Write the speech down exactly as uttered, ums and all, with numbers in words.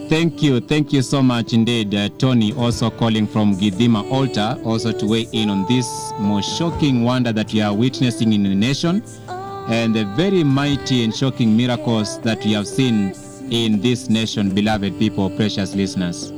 Thank you. Thank you so much indeed, uh, Tony, also calling from Gidima Altar, also to weigh in on this most shocking wonder that we are witnessing in the nation and the very mighty and shocking miracles that we have seen in this nation, beloved people, precious listeners.